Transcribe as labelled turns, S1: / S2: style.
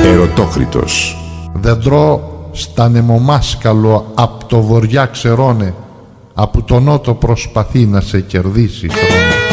S1: Ερωτόκριτος.
S2: Δεντρό στα νεμομάσκαλο απ' το βοριά ξερώνε, απ' το νότο προσπαθεί να σε κερδίσει χρόνο.